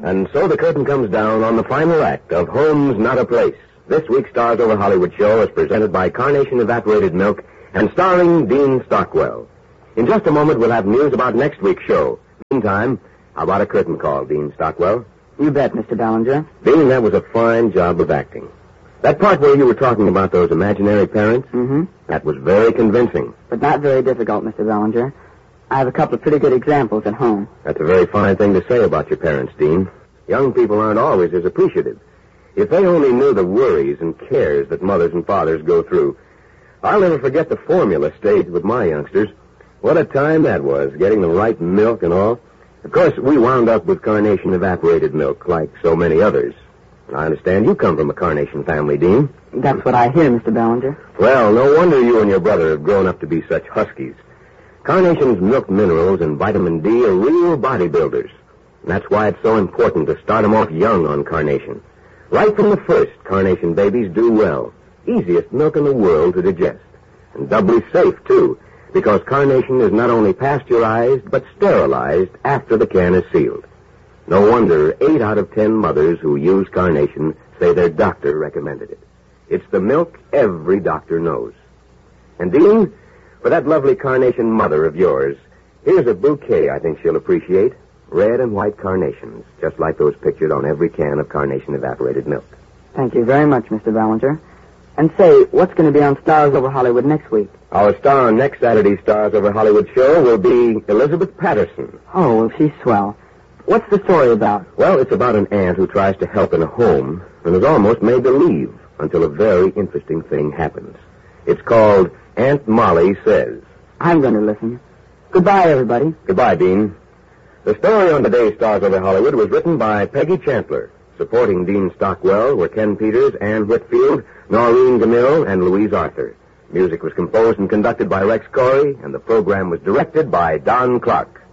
And so the curtain comes down on the final act of Home's Not a Place. This week's Stars Over Hollywood show is presented by Carnation Evaporated Milk and starring Dean Stockwell. In just a moment, we'll have news about next week's show. Meantime, how about a curtain call, Dean Stockwell? You bet, Mr. Ballinger. Dean, that was a fine job of acting. That part where you were talking about those imaginary parents, that was very convincing. But not very difficult, Mr. Ballinger. I have a couple of pretty good examples at home. That's a very fine thing to say about your parents, Dean. Young people aren't always as appreciative. If they only knew the worries and cares that mothers and fathers go through. I'll never forget the formula stage with my youngsters. What a time that was, getting the right milk and all. Of course, we wound up with Carnation Evaporated Milk, like so many others. I understand you come from a Carnation family, Dean. That's what I hear, Mr. Ballinger. Well, no wonder you and your brother have grown up to be such huskies. Carnation's milk minerals and vitamin D are real bodybuilders. And that's why it's so important to start them off young on Carnation. Right from the first, Carnation babies do well. Easiest milk in the world to digest. And doubly safe, too, because Carnation is not only pasteurized, but sterilized after the can is sealed. No wonder 8 out of 10 mothers who use Carnation say their doctor recommended it. It's the milk every doctor knows. And Dean, for that lovely Carnation mother of yours, here's a bouquet I think she'll appreciate. Red and white carnations, just like those pictured on every can of Carnation Evaporated Milk. Thank you very much, Mr. Ballinger. And say, what's going to be on Stars Over Hollywood next week? Our star on next Saturday's Stars Over Hollywood show will be Elizabeth Patterson. Oh, well, she's swell. What's the story about? Well, it's about an aunt who tries to help in a home and is almost made to leave until a very interesting thing happens. It's called Aunt Molly Says. I'm going to listen. Goodbye, everybody. Goodbye, Dean. The story on today's Stars Over Hollywood was written by Peggy Chandler. Supporting Dean Stockwell were Ken Peters, Ann Whitfield, Noreen Gamil, and Louise Arthur. Music was composed and conducted by Rex Corey, and the program was directed by Don Clark.